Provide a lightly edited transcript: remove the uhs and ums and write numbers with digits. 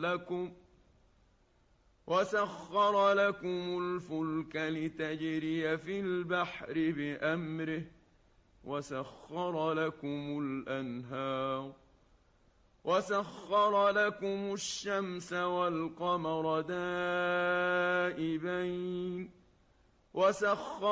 لكم الفلك لتجري في البحر بأمره وسخر لكم الأنهار وسخر لكم الشمس والقمر دائبين